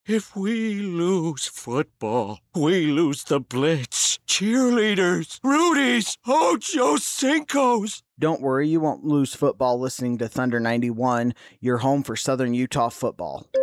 If we lose football, we lose the Blitz, cheerleaders, Rudies, Ocho Cincos. Don't worry, you won't lose football listening to Thunder 91, your home for Southern Utah football.